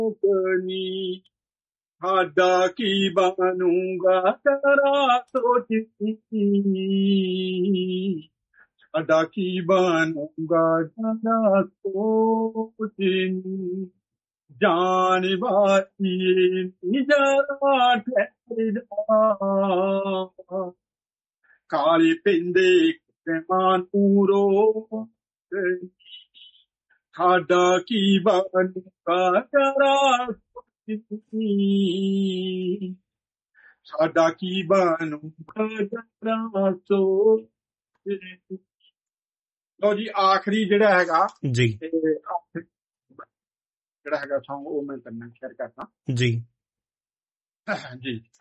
ਨੀ ਸਾਡਾ ਕੀ ਬਣੂਗਾ ਜਰਾ ਸੋਚੀ, ਸਾਡਾ ਕੀ ਬਣੂਗਾ ਜਰਾ ਸੋਚੀ, ਜਾਨ ਵਾਲੀ ਨੀ ਜਰਾ ਠਹਿਰਾ, ਕਾਲੇ ਪੈਂਦੇ ਮਾਂ ਨੂੰ ਰੋ, ਸਾਡਾ ਕੀ ਬਣੂਗਾ ਜਰਾ ਸੋਚੀ, ਸਾਡਾ ਕੀ ਬਣੂਗਾ ਜਰਾ ਸੋਚੀ। ਲਓ ਜੀ, ਆਖਰੀ ਜਿਹੜਾ ਹੈਗਾ ਜੀ ਜਿਹੜਾ ਹੈਗਾ ਸੌਂਗ ਉਹ ਮੈਂ ਕਰਨਾ ਸ਼ੇਅਰ ਕਰਦਾ ਜੀ ਜੀ।